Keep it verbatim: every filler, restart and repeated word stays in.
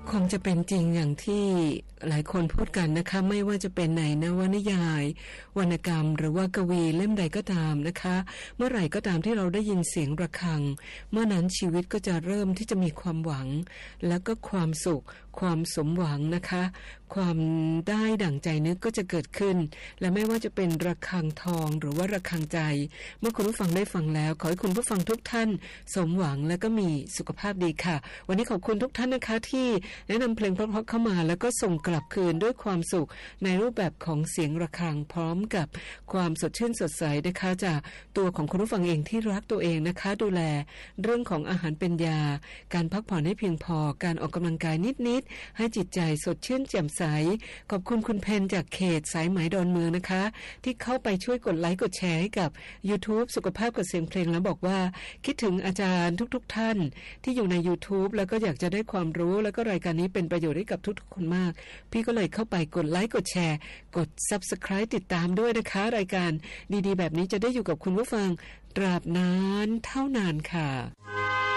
คงจะเป็นจริงอย่างที่หลายคนพูดกันนะคะไม่ว่าจะเป็นในนวนิยายวรรณกรรมหรือว่ากวีเล่มใดก็ตามนะคะเมื่อไหร่ก็ตามที่เราได้ยินเสียงระฆังเมื่อนั้นชีวิตก็จะเริ่มที่จะมีความหวังแล้วก็ความสุขความสมหวังนะคะความได้ดั่งใจนึกก็จะเกิดขึ้นและไม่ว่าจะเป็นระฆังทองหรือว่าระฆังใจเมื่อคุณผู้ฟังได้ฟังแล้วขอให้คุณผู้ฟังทุกท่านสมหวังและก็มีสุขภาพดีค่ะวันนี้ขอบคุณทุกท่านนะคะที่แนะนำเพลงเพราะๆเข้ามาแล้วก็ส่งกลับคืนด้วยความสุขในรูปแบบของเสียงระฆังพร้อมกับความสดชื่นสดใสนะคะจากตัวของคุณผู้ฟังเองที่รักตัวเองนะคะดูแลเรื่องของอาหารเป็นยาการพักผ่อนให้เพียงพอการออกกำลังกายนิดๆให้จิตใจสดชื่นแจ่มใสขอบคุณคุณเพนจากเขตสายไหมดอนเมืองนะคะที่เข้าไปช่วยกดไลค์กดแชร์ให้กับ YouTube สุขภาพกับเสียงเพลงแล้วบอกว่าคิดถึงอาจารย์ทุกๆท่านที่อยู่ใน YouTube แล้วก็อยากจะได้ความรู้แล้วก็รายการนี้เป็นประโยชน์ให้กับทุกๆคนมากพี่ก็เลยเข้าไปกดไลค์กดแชร์กด Subscribe ติดตามด้วยนะคะรายการดีๆแบบนี้จะได้อยู่กับคุณผู้ฟังตราบนานเท่านานค่ะ